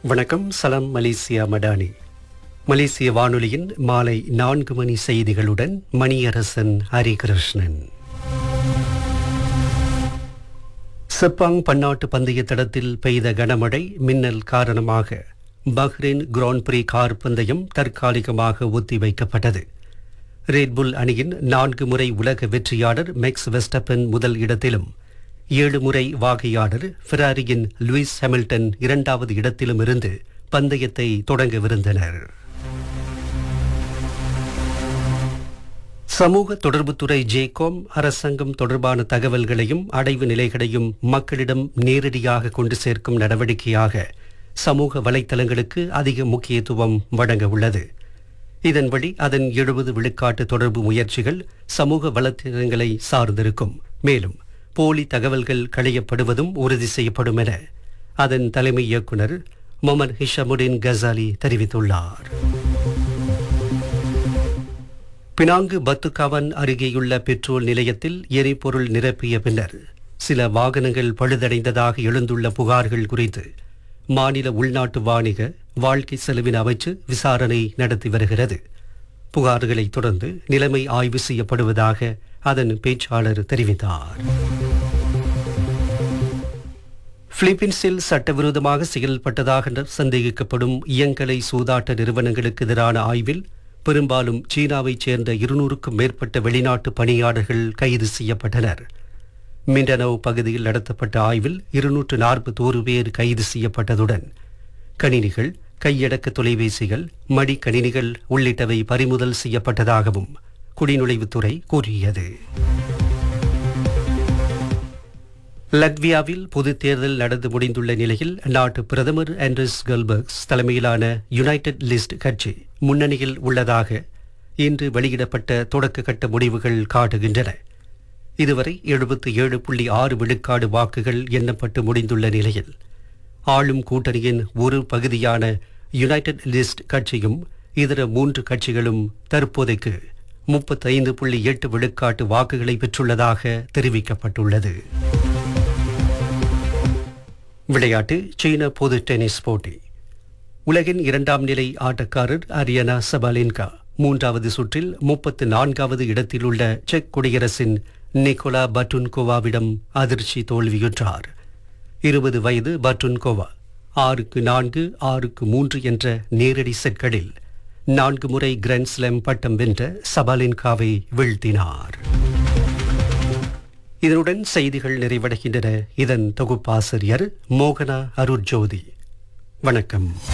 வணக்கம். சலாம் மலேசியா மடானி. மலேசிய வானொலியின் மாலை 4 மணி செய்திகளுடன் மணியரசன் ஹரிகிருஷ்ணன். செப்பாங் பன்னாட்டு பந்தய தடத்தில் பெய்த கனமழை மின்னல் காரணமாக பஹ்ரைன் கிராண்ட் பிரீ கார் பந்தயம் தற்காலிகமாக ஒத்திவைக்கப்பட்டது. ரெட்புல் அணியின் 4 முறை உலக வெற்றியாளர் மேக்ஸ் வெஸ்டப்பன் முதல் இடத்திலும் 7 முறை வாகையாளர் ஃபெராரியின் லூயிஸ் ஹாமில்டன் 2வது இடத்திலும் இருந்து பந்தயத்தை தொடங்கவிருந்தனர். சமூக தொடர்புத்துறை ஜேகோம் அரசாங்கம் தொடர்பான தகவல்களையும் அடைவு நிலைகளையும் மக்களிடம் நேரடியாக கொண்டு சேர்க்கும் நடவடிக்கையாக சமூக வலைத்தளங்களுக்கு அதிக முக்கியத்துவம் வழங்க உள்ளது. இதன் வழி அதன் 70 விழுக்காட்டு தொடர்பு முயற்சிகள் சமூக வலைத்தளங்களை சார்ந்திருக்கும். மேலும் போலி தகவல்கள் களையப்படுவதும் உறுதி செய்யப்படும் என அதன் தலைமை இயக்குனர் மொமன் ஹிஷமுடின் கசாலி தெரிவித்துள்ளார். பினாங்கு பத்துகாவன் அருகேயுள்ள பெட்ரோல் நிலையத்தில் எரிபொருள் நிரப்பிய பின்னர் சில வாகனங்கள் பழுதடைந்ததாக எழுந்துள்ள புகார்கள் குறித்து மாநில உள்நாட்டு வாணிக வாழ்க்கை செலவின அமைச்சு விசாரணை நடத்தி வருகிறது. புகார்களை தொடர்ந்து நிலைமை ஆய்வு செய்யப்படுவதாக அதன் பேச்சாளர் தெரிவித்தார். பிலிப்பீன்ஸில் சட்டவிரோதமாக செயல்பட்டதாக சந்தேகிக்கப்படும் இயங்கலை சூதாட்ட நிறுவனங்களுக்கு எதிரான ஆய்வில் பெரும்பாலும் சீனாவைச் சேர்ந்த 200க்கும் மேற்பட்ட வெளிநாட்டு பணியாளர்கள் கைது செய்யப்பட்டனர். மிண்டனோ பகுதியில் நடத்தப்பட்ட ஆய்வில் 241 பேர் கைது செய்யப்பட்டதுடன் கணினிகள், கையடக்க தொலைபேசிகள், மடிக்கணினிகள் உள்ளிட்டவை பறிமுதல் செய்யப்பட்டதாகவும் குடிநுழைவுத்துறை கூறியது. லட்வியாவில் பொதுத் தேர்தல் நடந்து முடிந்துள்ள நிலையில் நாட்டு பிரதமர் ஆண்ட்ரஸ் கல்பர்க்ஸ் தலைமையிலான யுனைடெட் லிஸ்ட் கட்சி முன்னணியில் உள்ளதாக இன்று வெளியிடப்பட்ட தொடக்க கட்ட முடிவுகள் காட்டுகின்றன. இதுவரை 77.6 விழுக்காடு வாக்குகள் எண்ணப்பட்டு முடிந்துள்ள நிலையில் ஆளும் கூட்டணியின் ஒரு பகுதியான யுனைடெட் லிஸ்ட் கட்சியும் இதர 3 கட்சிகளும் தற்போதைக்கு 35.8 விழுக்காட்டு வாக்குகளை பெற்றுள்ளதாக தெரிவிக்கப்பட்டுள்ளது. விளையாட்டு. சீன பொது டென்னிஸ் போட்டி. உலகின் 2ஆம் நிலை ஆட்டக்காரர் அரியானா சபாலென்கா 3வது சுற்றில் 34வது இடத்தில் உள்ள செக் குடியரசின் நிக்கோலா பட்டுன்கோவாவிடம் அதிர்ச்சி தோல்வியுற்றார். 20 வயது பட்டுன்கோவா 6-4, 6-3 என்ற நேரடி செட்களில் 4 முறை கிராண்ட் ஸ்லாம் பட்டம் வென்ற சபாலென்காவை வீழ்த்தினார். இதனுடன் செய்திகள் நிறைவடைகின்றன. இதன் தொகுப்பாசிரியர் மோகனா அருட்ஜோதி. வணக்கம்.